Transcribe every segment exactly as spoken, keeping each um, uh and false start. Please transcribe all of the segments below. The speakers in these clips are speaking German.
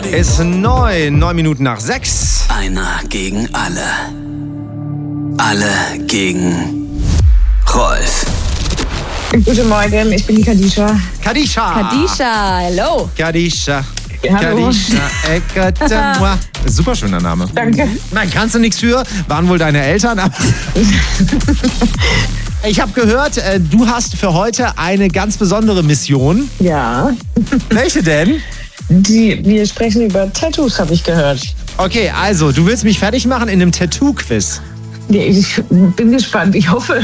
Ist neu, neun Minuten nach sechs. Einer gegen alle. Alle gegen Rolf. Guten Morgen, ich bin die Kadisha. Kadisha. Kadisha, hello. Kadisha. Ja, hallo. Kadisha, Ekatema. Super schöner Name. Danke. Nein, kannst du nichts für. Waren wohl deine Eltern. Ich habe gehört, äh, du hast für heute eine ganz besondere Mission. Ja. Welche denn? Die, wir sprechen über Tattoos, habe ich gehört. Okay, also, du willst mich fertig machen in einem Tattoo-Quiz. Ja, ich bin gespannt, ich hoffe.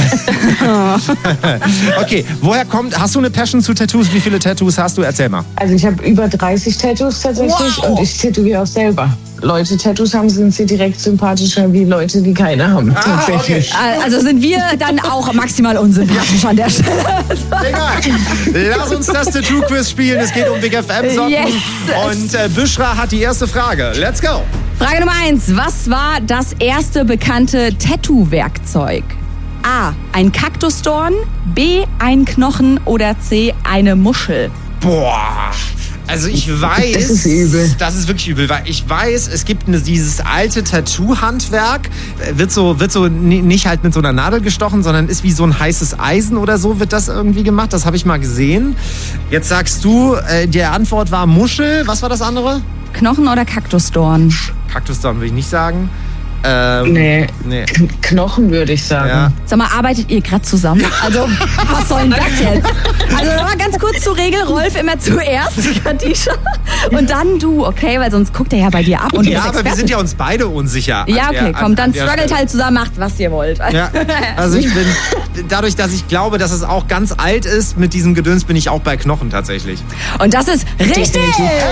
Okay, woher kommt, hast du eine Passion zu Tattoos? Wie viele Tattoos hast du? Erzähl mal. Also ich habe über dreißig Tattoos tatsächlich Wow. und ich tätowiere auch selber. Leute Tattoos haben, sind sie direkt sympathischer wie Leute, die keine haben. Ah, tatsächlich. Also sind wir dann auch maximal unsympathisch an der Stelle. Egal. Lass uns das Tattoo-Quiz spielen. Es geht um Big F M-Socken. Yes. Und äh, Büschra hat die erste Frage. Let's go. Frage Nummer eins. Was war das erste bekannte Tattoo-Werkzeug? A. Ein Kaktusdorn, B. ein Knochen oder C. eine Muschel? Boah. Also ich weiß, Das ist übel. Das ist wirklich übel, weil ich weiß, es gibt eine, dieses alte Tattoo-Handwerk, wird so, wird so n- nicht halt mit so einer Nadel gestochen, sondern ist wie so ein heißes Eisen oder so, wird das irgendwie gemacht. Das habe ich mal gesehen. Jetzt sagst du, äh, die Antwort war Muschel. Was war das andere? Knochen oder Kaktusdorn? Kaktusdorn würde ich nicht sagen. Ähm, Nee, nee. K- Knochen würde ich sagen. Ja. Sag mal, arbeitet ihr gerade zusammen? Also, was soll denn das jetzt? Also, noch mal ganz kurz zur Regel. Rolf immer zuerst, Kadisha. Und dann du, okay? Weil sonst guckt er ja bei dir ab. Und du Ja, bist aber wir Experte. sind ja uns beide unsicher. Ja, an okay, der, komm, an, dann an der struggelt Stelle. halt zusammen, macht, was ihr wollt. Ja, also ich bin, dadurch, dass ich glaube, dass es auch ganz alt ist, mit diesem Gedöns bin ich auch bei Knochen tatsächlich. Und das ist richtig!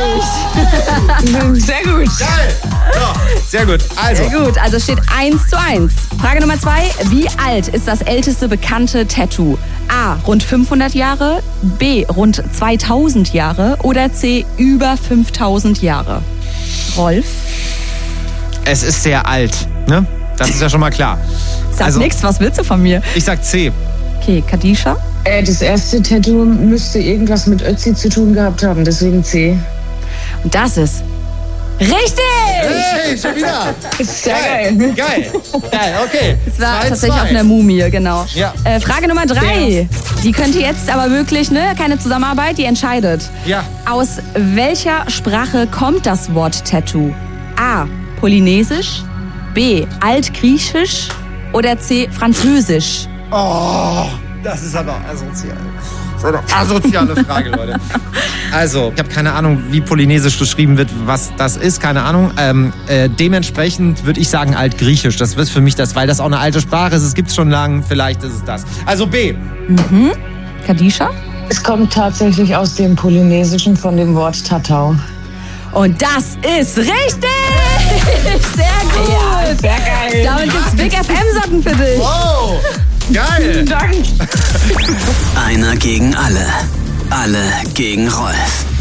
Sehr gut. Geil! So, sehr gut. Also, Sehr gut, also steht eins zu eins. Frage Nummer zwei. Wie alt ist das älteste bekannte Tattoo? A. Rund fünfhundert Jahre, B. Rund zweitausend Jahre oder C. Über fünftausend Jahre? Rolf? es ist sehr alt, ne? Das ist ja schon mal klar. Sag Also- nix, was willst du von mir? Ich sag C. Okay, Kadisha? Äh, das erste Tattoo müsste irgendwas mit Ötzi zu tun gehabt haben, deswegen C. Und das ist richtig! Hey, schon wieder. Sehr Geil. geil. Geil. Geil, okay. Das war zwei, tatsächlich zwei. auf einer Mumie, genau. Ja. Äh, Frage Nummer drei. Die könnte jetzt aber wirklich, ne, keine Zusammenarbeit, die entscheidet. Ja. Aus welcher Sprache kommt das Wort Tattoo? A. Polynesisch, B. Altgriechisch oder C. Französisch? Oh, das ist aber asozial. Das ist eine asoziale Frage, Leute. Also, ich habe keine Ahnung, wie Polynesisch geschrieben wird, was das ist, keine Ahnung. Ähm, äh, dementsprechend würde ich sagen Altgriechisch. Das wird für mich das, weil das auch eine alte Sprache ist. Es gibt es schon lange, vielleicht ist es das. Also B. Mhm. Kadisha? Es kommt tatsächlich aus dem Polynesischen von dem Wort Tatau. Und das ist richtig! Sehr gut! Ja, sehr geil. Damit gibt's Big F M-Socken für dich. Wow, geil. Danke. Einer gegen alle. Alle gegen Rolf.